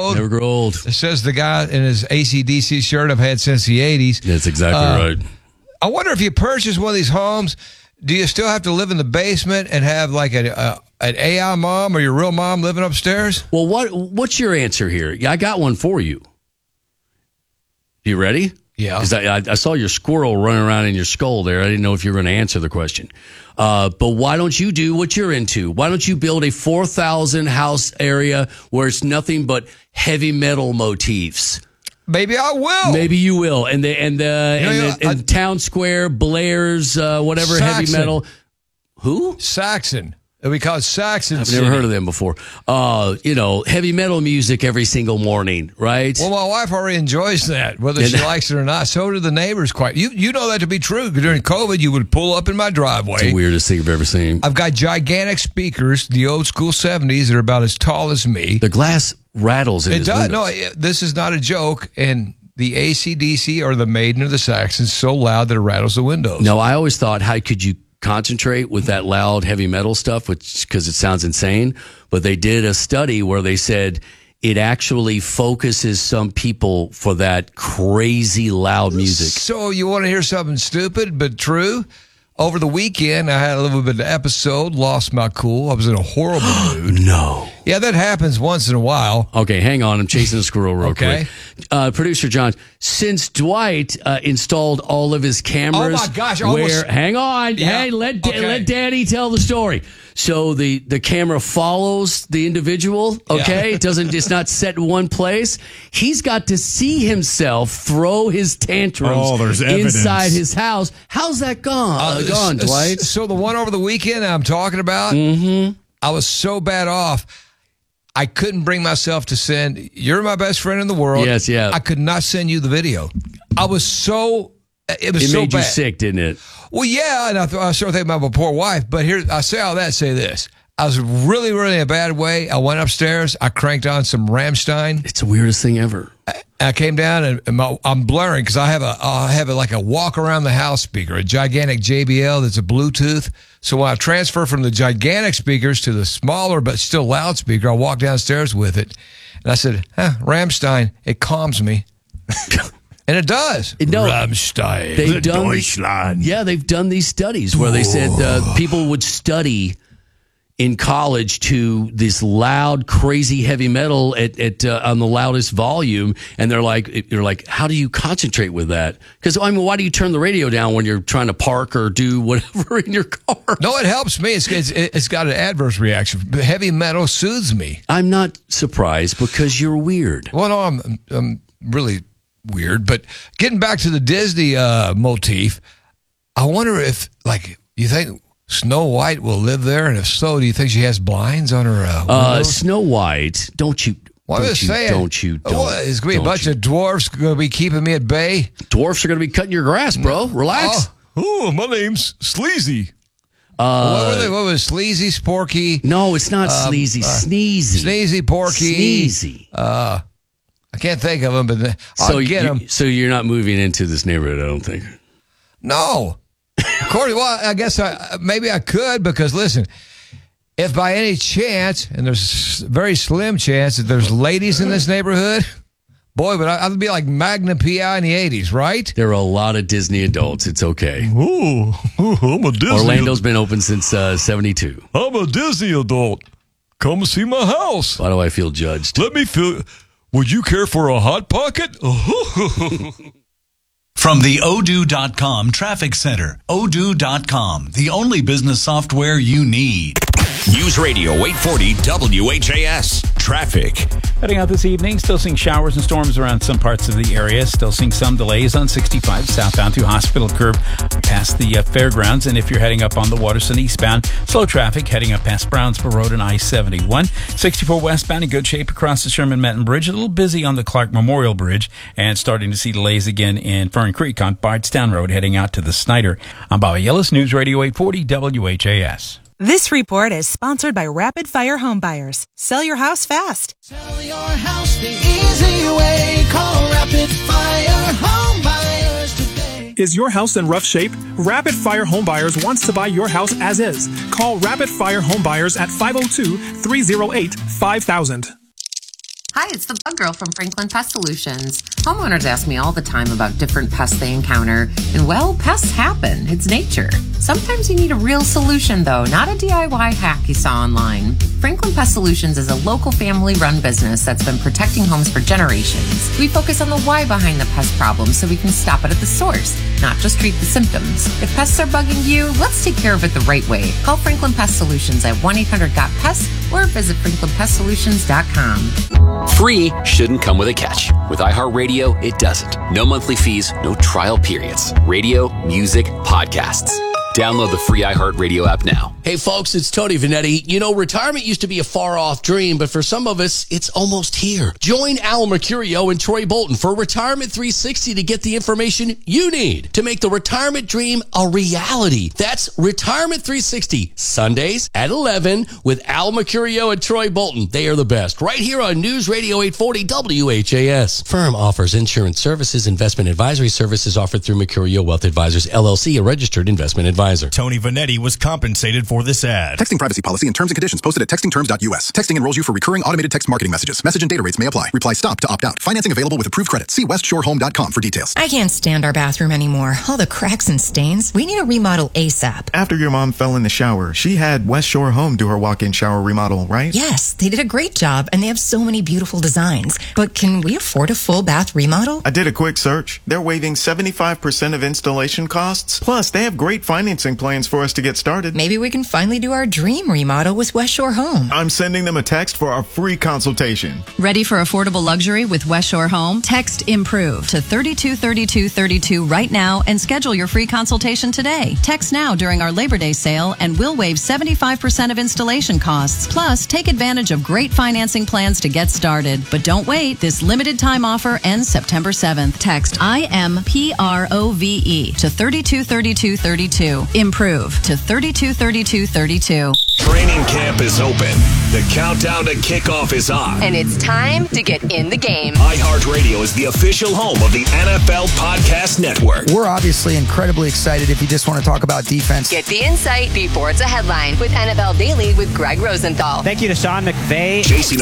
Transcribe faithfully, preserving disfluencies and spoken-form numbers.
old. Never grow old. It says the guy in his A C D C shirt I've had since the eighties. That's exactly uh, right. I wonder if you purchase one of these homes, do you still have to live in the basement and have like a, a an A I mom or your real mom living upstairs? Well, what what's your answer here? Yeah, I got one for you. You ready? Yeah. Because I, I, I saw your squirrel running around in your skull there. I didn't know if you were going to answer the question. Uh, but why don't you do what you're into? Why don't you build a four thousand house area where it's nothing but heavy metal motifs? Maybe I will. Maybe you will. And the and the, you know, and, you know, the, and I, Town Square, Blair's, uh, whatever Saxon. heavy metal. Who? Saxon. We call it Saxon I've City. never heard of them before. Uh, you know, heavy metal music every single morning, right? Well, my wife already enjoys that, whether And- she likes it or not. So do the neighbors. Quite. You you know that to be true. During COVID, you would pull up in my driveway. It's the weirdest thing I've ever seen. I've got gigantic speakers, the old school seventies, that are about as tall as me. The glass rattles in It his does. windows. No, it, this is not a joke. And the A C D C or the Maiden or the Saxons so loud that it rattles the windows. No, I always thought, how could you concentrate with that loud heavy metal stuff, which because it sounds insane. But they did a study where they said it actually focuses some people for that crazy loud music. So you want to hear something stupid but true? Over the weekend, I had a little bit of episode, lost my cool. I was in a horrible mood. No. Yeah, that happens once in a while. Okay, hang on. I'm chasing the squirrel real Okay. quick. Uh, Producer John, since Dwight uh, installed all of his cameras, Oh, my gosh, I where almost- hang on, Yeah, hey, let da- okay. let Daddy tell the story. So the, the camera follows the individual. Okay, Yeah. it doesn't. It's not set in one place. He's got to see himself throw his tantrums Oh, there's evidence. inside his house. How's that gone? Uh, gone, s- Dwight. So the one over the weekend I'm talking about, Mm-hmm. I was so bad off. I couldn't bring myself to send, you're my best friend in the world. Yes, yeah. I could not send you the video. I was so, it was It so made bad. you sick, didn't it? Well, yeah, and I, th- I started thinking about my poor wife. But here, I say all that, say this. I was really, really in a bad way. I went upstairs. I cranked on some Rammstein. It's the weirdest thing ever. I came down and, and my, I'm blurring because I have a I have a, like a walk around the house speaker, a gigantic J B L that's a Bluetooth. So when I transfer from the gigantic speakers to the smaller but still loud speaker, I walk downstairs with it, and I said, huh, "Rammstein, it calms me," and it does. No. Rammstein, They've done these, yeah, they've done these studies where they said uh, people would study in college to this loud, crazy heavy metal at, at uh, on the loudest volume, and they're like, you're like, how do you concentrate with that? Because I mean, why do you turn the radio down when you're trying to park or do whatever in your car? No, it helps me. It's it's, it's got an adverse reaction. Heavy metal soothes me. I'm not surprised because you're weird. Well, no, I'm I'm really weird. But getting back to the Disney uh, motif, I wonder if, like, you think Snow White will live there, and if so, do you think she has blinds on her uh, Uh, windows? Snow White, don't you? Well, I'm don't just you? saying. Don't you? Don't, Well, it's going to be a don't bunch you. of dwarfs going to be keeping me at bay. Dwarfs are going to be cutting your grass, bro. Relax. Oh, oh my name's Sleazy. Uh, what, were they, what was Sleazy, Sporky, No, it's not sleazy. uh, Sneezy. Sneezy, Porky? Sneezy. Uh, I can't think of them, but the- I'll so get you, them. So you're not moving into this neighborhood, I don't think. No. Of course, well, I guess I, maybe I could because, listen, if by any chance, and there's a very slim chance that there's ladies in this neighborhood, boy, but I, I'd be like Magnum P I in the eighties, right? There are a lot of Disney adults. It's okay. Ooh, I'm a Disney. Orlando's been open since uh, seventy-two. I'm a Disney adult. Come see my house. Why do I feel judged? Let me feel. Would you care for a hot pocket? From the Odoo dot com Traffic Center. Odoo dot com, the only business software you need. News Radio eight forty W H A S. Traffic. Heading out this evening, still seeing showers and storms around some parts of the area. Still seeing some delays on sixty-five southbound through Hospital Curve past the uh, fairgrounds. And if you're heading up on the Waterston eastbound, slow traffic heading up past Brownsboro Road and I seventy-one. sixty-four westbound in good shape across the Sherman-Menton Bridge. A little busy on the Clark Memorial Bridge and starting to see delays again in Fern Creek on Bardstown Road heading out to the Snyder. I'm Bobby Yellis, News Radio eight forty W H A S. This report is sponsored by Rapid Fire Home Buyers. Sell your house fast. Sell your house the easy way. Call Rapid Fire Home Buyers today. Is your house in rough shape? Rapid Fire Home Buyers wants to buy your house as is. Call Rapid Fire Home Buyers at five oh two, three oh eight, five thousand. Hi, it's the Bug Girl from Franklin Pest Solutions. Homeowners ask me all the time about different pests they encounter, and well, pests happen. It's nature. Sometimes you need a real solution, though, not a D I Y hack you saw online. Franklin Pest Solutions is a local family-run business that's been protecting homes for generations. We focus on the why behind the pest problem so we can stop it at the source, not just treat the symptoms. If pests are bugging you, let's take care of it the right way. Call Franklin Pest Solutions at one eight hundred got pest or visit franklin pest solutions dot com. Free shouldn't come with a catch. With iHeartRadio, it doesn't. No monthly fees, no trial periods. Radio, music, podcasts. Download the free iHeartRadio app now. Hey, folks, it's Tony Vanetti. You know, retirement used to be a far-off dream, but for some of us, it's almost here. Join Al Mercurio and Troy Bolton for Retirement three sixty to get the information you need to make the retirement dream a reality. That's Retirement three sixty, Sundays at eleven with Al Mercurio and Troy Bolton. They are the best. Right here on News Radio eight forty W H A S. Firm offers insurance services, investment advisory services offered through Mercurio Wealth Advisors, L L C, a registered investment advisor. Tony Vanetti was compensated for this ad. Texting privacy policy and terms and conditions posted at texting terms dot U S. Texting enrolls you for recurring automated text marketing messages. Message and data rates may apply. Reply stop to opt out. Financing available with approved credit. See west shore home dot com for details. I can't stand our bathroom anymore. All the cracks and stains. We need a remodel ASAP. After your mom fell in the shower, she had West Shore Home do her walk-in shower remodel, right? Yes, they did a great job, and they have so many beautiful designs. But can we afford a full bath remodel? I did a quick search. They're waiving seventy-five percent of installation costs. Plus, they have great financing plans for us to get started. Maybe we can finally do our dream remodel with West Shore Home. I'm sending them a text for our free consultation. Ready for affordable luxury with West Shore Home? Text IMPROVE to thirty-two thirty-two thirty-two right now and schedule your free consultation today. Text now during our Labor Day sale and we'll waive seventy-five percent of installation costs. Plus, take advantage of great financing plans to get started. But don't wait. This limited time offer ends September seventh. Text I M P R O V E to thirty-two thirty-two thirty-two. IMPROVE to thirty-two thirty-two thirty-two. Training camp is open. The countdown to kickoff is on. And it's time to get in the game. iHeartRadio is the official home of the N F L Podcast Network. We're obviously incredibly excited if you just want to talk about defense. Get the insight before it's a headline with N F L Daily with Greg Rosenthal. Thank you to Sean McVay. Jason